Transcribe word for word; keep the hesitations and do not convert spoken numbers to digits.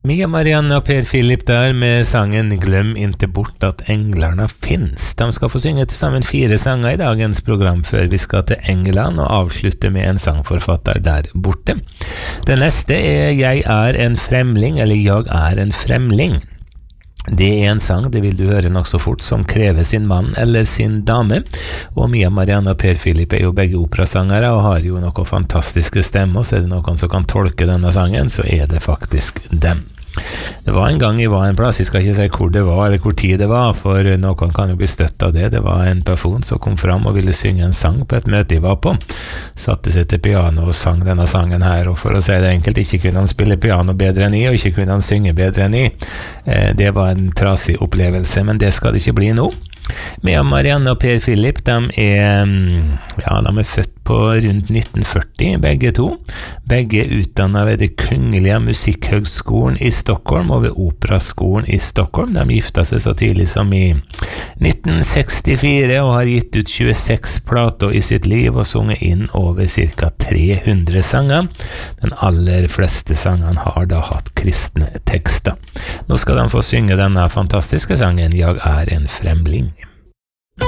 Mia Marianne og Per Philip der med sangen Glem inte bort at englarna finns. De skal få synge til sammen fire sanger i dagens program før vi skal til England og avslutte med en sangforfatter der borte. Det neste er Jeg er en fremling, eller Jeg er en fremling. Det er en sang, det vil du høre nok så fort, som krever sin mann eller sin dame. Og Mia Marianne og Per Philip er jo begge operasangere og har jo noen fantastiske stemmer, så er det noen som kan tolke denne sangen, så er det faktisk dem. Det var en gang jeg var en plass, jeg skal ikke si hvor det var eller hvor tid det var, for noen kan jo bli støtt av det. Det var en person som kom fram og ville synge en sang på et møte jeg var på. Satte seg til piano og sang denne sangen her, og for å si det enkelt, ikke kunne han spille piano bedre enn jeg, og ikke kunne han synge bedre enn jeg. Det var en trasig opplevelse, men det skal det ikke bli nå. Mia Marianne og Per Philip, de er, ja, de er født på rundt nitten førti, begge to. Begge utdannet ved det Kungliga Musikkhøgskolen i Stockholm og ved Operaskolen i Stockholm. De giftet seg så tidlig som i nitten sekstifire og har gitt ut tjueseks plater i sitt liv og sunget inn over ca. tre hundre sanger. Den aller fleste sangene har da hatt kristne tekster. Nå skal de få synge denne fantastiske sangen Jeg er en fremling.